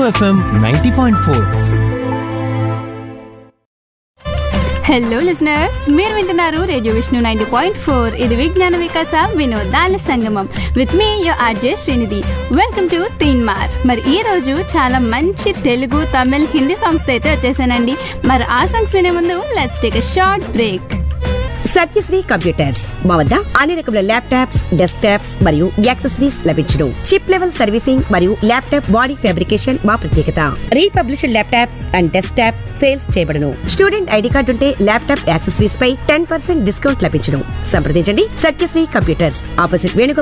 FM 90.4. Hello listeners, మీరు వింటున్నారు radio Vishnu 90.4. ఇది విజ్ఞాన వికాస వినోదాల సంగమం with me your RJ Srinidhi. Welcome to Teenmar. మరి ఈ రోజు చాలా మంచి తెలుగు, తమిళ్, హిందీ సాంగ్స్ అయితే వచ్చేసానండి. మరి ఆ సాంగ్స్ వినే ముందు let's take a short break. Satyasri computers మా వద్ద అన్ని రకముల ల్యాప్టాప్స్, డెస్క్టాప్స్ మరియు యాక్సెసరీస్ లభించును. చిప్ లెవెల్ సర్వీసింగ్ మరియు ల్యాప్టాప్ బాడీ ఫ్యాబ్రికేషన్ మా ప్రత్యేకత. Republished laptops and desktops sales చేయబడును. స్టూడెంట్ ఐడి కార్డు ఉంటే ల్యాప్టాప్ యాక్సెసరీస్ పై 10% డిస్కౌంట్ లభించును. సంప్రదించండి సత్యశ్రీ కంప్యూటర్స్, ఆపోజిట్ వేణుగోపాల్